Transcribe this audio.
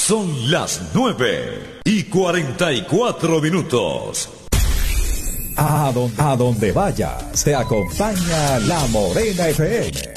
Son las 9:44. A donde vayas, te acompaña La Morena FM.